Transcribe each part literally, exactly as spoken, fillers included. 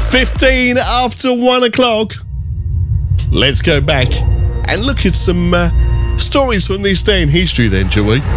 fifteen after one o'clock. Let's go back and look at some uh, stories from this day in history then, shall we?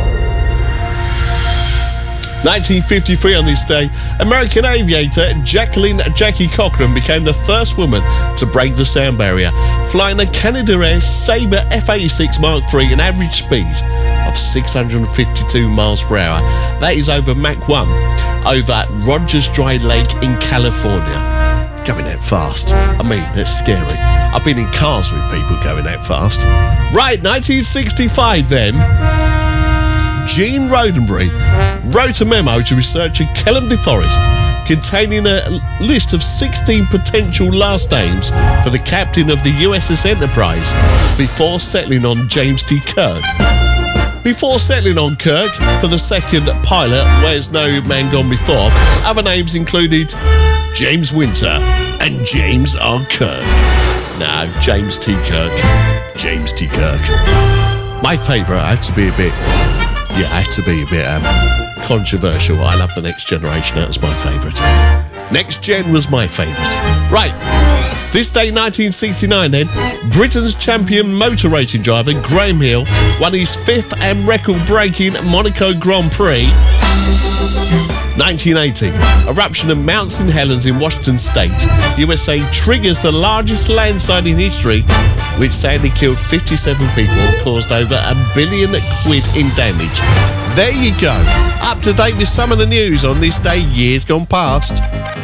nineteen fifty-three on this day, American aviator Jacqueline Jackie Cochran became the first woman to break the sound barrier, flying a Canadair Sabre F eighty-six Mark three at an average speed of six hundred fifty-two miles per hour. That is over Mach one, over Rogers Dry Lake in California. Going that fast. I mean, that's scary. I've been in cars with people going that fast. Right, nineteen sixty-five then. Gene Roddenberry wrote a memo to researcher Kellum DeForest containing a list of sixteen potential last names for the captain of the U S S Enterprise before settling on James T. Kirk. Before settling on Kirk for the second pilot, Where's No Man Gone Before, other names included James Winter and James R. Kirk. No, James T. Kirk. James T. Kirk. My favourite, I have to be a bit... Yeah, I have to be a bit um, controversial. I love The Next Generation. That's my favourite. Next Gen was my favourite. Right. This day, nineteen sixty-nine then, Britain's champion motor racing driver Graham Hill won his fifth and record-breaking Monaco Grand Prix. nineteen eighty, eruption of Mount Saint Helens in Washington State, U S A triggers the largest landslide in history, which sadly killed fifty-seven people and caused over a billion quid in damage. There you go, up to date with some of the news on this day years gone past.